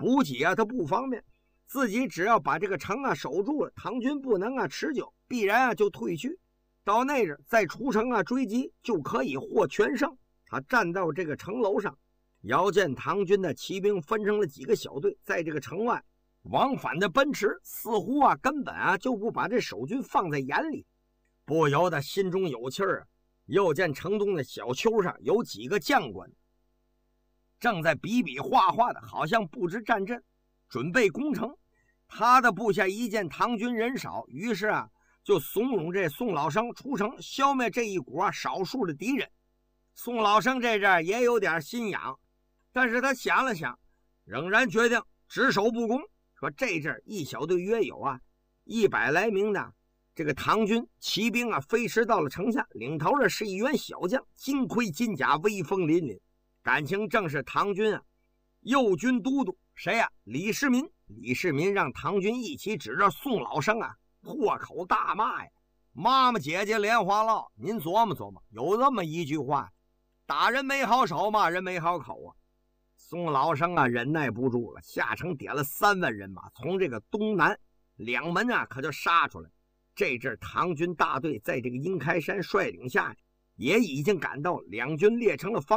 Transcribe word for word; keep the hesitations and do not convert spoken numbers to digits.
补给啊，他不方便。自己只要把这个城啊守住了，唐军不能啊持久，必然啊就退去。到那日再出城啊追击，就可以获全胜。他站到这个城楼上，遥见唐军的骑兵分成了几个小队，在这个城外往返的奔驰，似乎啊根本啊就不把这守军放在眼里，不由得心中有气儿啊。又见城东的小丘上有几个将官正在比比划划的，好像布置战阵，准备攻城。他的部下一见唐军人少，于是啊就怂恿这宋老生出城消灭这一股啊少数的敌人。宋老生这阵也有点心痒，但是他想了想，仍然决定只守不攻。说这阵一小队约有啊一百来名的这个唐军骑兵啊飞驰到了城下，领头的是一员小将，金盔金甲，威风凛凛，感情正是唐军啊右军都督谁呀、啊？李世民。李世民让唐军一起指着宋老生啊破口大骂呀：妈妈姐姐莲花落，您琢磨琢磨，有这么一句话，打人没好手，骂人没好口啊。宋老生啊忍耐不住了，下城点了三万人马，从这个东南两门啊可就杀出来。这阵唐军大队在这个鹰开山率领下也已经赶到，两军列成了方